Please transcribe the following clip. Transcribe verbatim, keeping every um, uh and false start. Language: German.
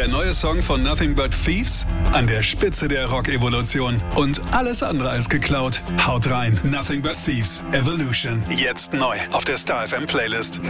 Der neue Song von Nothing But Thieves? An der Spitze der Rock-Evolution. Und alles andere als geklaut. Haut rein. Nothing But Thieves. Evolution. Jetzt neu auf der Star F M Playlist.